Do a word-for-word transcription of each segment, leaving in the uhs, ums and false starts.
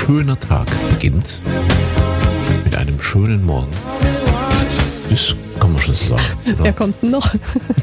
schöner Tag beginnt mit einem schönen Morgen. Das kann man schon so sagen. Oder? Wer kommt denn noch?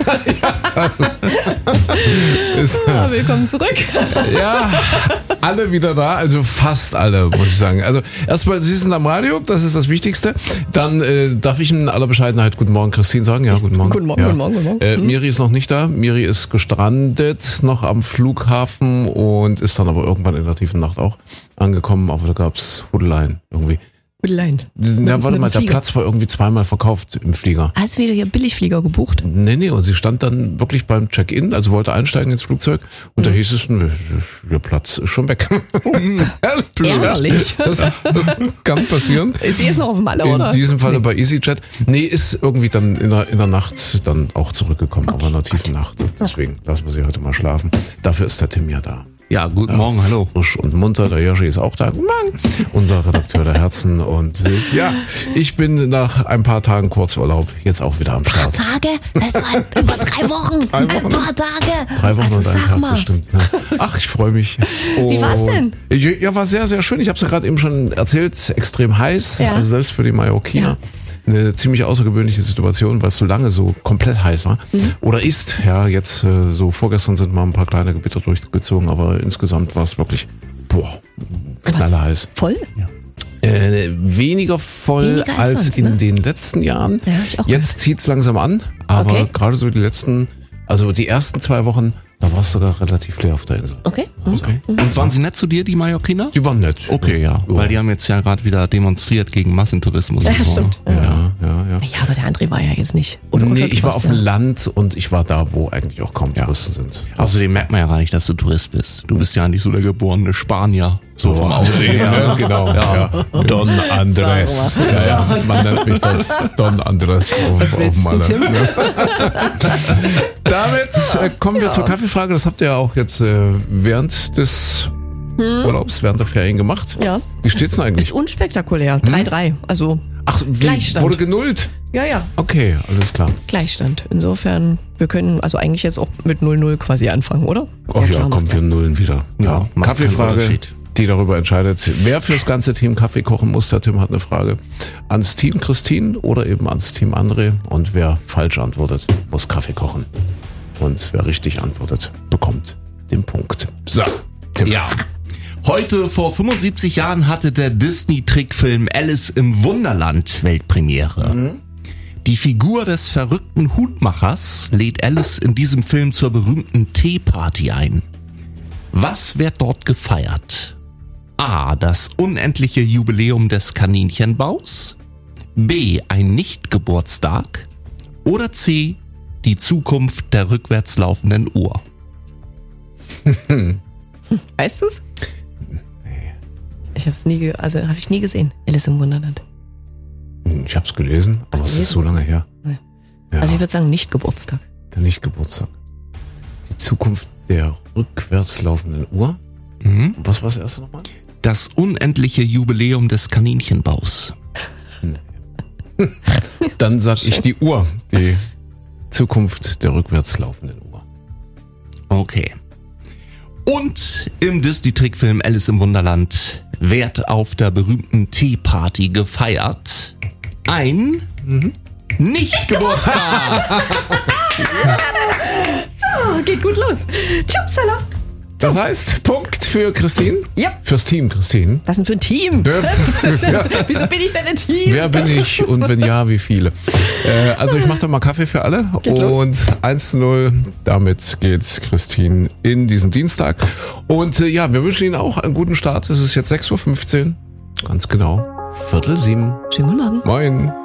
Ist, ja, willkommen zurück. Ja, alle wieder da, also fast alle, muss ich sagen. Also erstmal, Sie sind am Radio, das ist das Wichtigste. Dann äh, darf ich in aller Bescheidenheit Guten Morgen, Christine, sagen. Ja, guten Morgen. Guten Morgen, ja. guten Morgen, guten Morgen. Äh, Mhm. Miri ist noch nicht da. Miri ist gestrandet, noch am Flughafen und ist dann aber irgendwann in der tiefen Nacht auch angekommen. Aber da gab's Hudeleien irgendwie. Hudeleien. Ja, warte mit mal, dem der Flieger. Platz war irgendwie zweimal verkauft im Flieger. Hast du wieder hier Billigflieger gebucht? Nee, nee, und sie stand dann wirklich beim Check-in, also wollte einsteigen ins Flugzeug und da hieß es, nö, der Platz ist schon weg. Ehrlich? Das, das kann passieren. Ist sie jetzt noch auf dem Malle, In oder? diesem Falle bei EasyJet. Nee, ist irgendwie dann in der, in der Nacht dann auch zurückgekommen, aber in der tiefen Nacht. Deswegen lassen wir sie heute mal schlafen. Dafür ist der Tim ja da. Ja, guten ja. Morgen, hallo. Frisch und munter, der Yoshi ist auch da. Guten Morgen. Unser Redakteur der Herzen. Und äh, ja, ich bin nach ein paar Tagen Kurzurlaub jetzt auch wieder am Start. Tage? Das waren über drei Wochen. Drei Wochen. Ein paar Tage. Drei Wochen also, und einen sag Tag mal. bestimmt. Ja. Ach, ich freue mich. Wie war's denn? Und, ja, war sehr, sehr schön. Ich habe es ja gerade eben schon erzählt. Extrem heiß. Ja. Also selbst für die Mallorquiner. Ja. Eine ziemlich außergewöhnliche Situation, weil es so lange so komplett heiß war. Mhm. Oder ist, ja, jetzt äh, so vorgestern sind mal ein paar kleine Gewitter durchgezogen, aber insgesamt war es wirklich, boah, knallerheiß. Voll? Ja. Äh, weniger voll weniger als, als sonst, in ne? den letzten Jahren. Ja, hab ich auch jetzt zieht's langsam an, aber okay. gerade so die letzten, also die ersten zwei Wochen, da war es sogar relativ leer auf der Insel. Okay. okay. Und waren sie nett zu dir, die Mallorquiner? Die waren nett. Okay, ja. ja. Weil die haben jetzt ja gerade wieder demonstriert gegen Massentourismus. Ja, und so. stimmt. Ja, ja, ja. Ja, aber der André war ja jetzt nicht. Oder, Nee, oder ich war warst auf dem ja- Land und ich war da, wo eigentlich auch kaum Touristen sind. Außerdem merkt man ja gar nicht, dass du Tourist bist. Du bist ja nicht so der geborene Spanier. So vom Oh, Aussehen. ja, genau. Ja. Don Andres. Sag mal. Ja, ja, man nennt mich das Don Andres auf, Was auf willst du, Malle. Tim? Damit äh, kommen wir Ja. zur Kaffeefrage. Das habt ihr ja auch jetzt äh, während des Urlaubs, während der Ferien gemacht. Ja. Wie steht's denn eigentlich? Ist unspektakulär. drei drei. Also, Ach, wie, Gleichstand. wurde genullt? ja, ja. Okay, alles klar. Gleichstand. Insofern, wir können also eigentlich jetzt auch mit null null quasi anfangen, oder? Oh ja, klar, komm, macht wir das. nullen wieder. Ja, Ja, macht keinen Kaffeefrage, Unterschied. die darüber entscheidet, wer fürs ganze Team Kaffee kochen muss. Der Tim hat eine Frage ans Team Christine oder eben ans Team André. Und wer falsch antwortet, muss Kaffee kochen. Und wer richtig antwortet, bekommt den Punkt. So, Tim. Ja. Heute vor fünfundsiebzig Jahren hatte der Disney-Trickfilm Alice im Wunderland Weltpremiere. Mhm. Die Figur des verrückten Hutmachers lädt Alice in diesem Film zur berühmten Teeparty ein. Was wird dort gefeiert? A. Das unendliche Jubiläum des Kaninchenbaus. B. Ein Nichtgeburtstag. Oder C. Die Zukunft der rückwärts laufenden Uhr. Weißt du's? Ich hab's nie, ge- also habe ich nie gesehen. Alice im Wunderland. Ich hab's gelesen, aber es ist so lange her. Nee. Ja, Also ich würde sagen, nicht Geburtstag. der Nicht-Geburtstag. Die Zukunft der rückwärts laufenden Uhr. Mhm. Was war das erste nochmal? Das unendliche Jubiläum des Kaninchenbaus. Dann sag ich die Uhr. Die Zukunft der rückwärts laufenden Uhr. Okay. Und im Disney-Trickfilm Alice im Wunderland wird auf der berühmten Teeparty gefeiert. Ein Nicht-Geburtstag. Oh, geht gut los. Tschupsala. Das heißt, Punkt für Christine. Ja. Fürs Team, Christine. Was denn für ein Team? Ja. Das, wieso bin ich denn ein Team? Wer bin ich und wenn ja, wie viele? Äh, also ich mache da mal Kaffee für alle. Geht los. Und eins zu null, damit geht Christine in diesen Dienstag. Und äh, ja, wir wünschen Ihnen auch einen guten Start. Es ist jetzt sechs Uhr fünfzehn. Ganz genau. Viertel sieben. Schönen guten Morgen. Moin.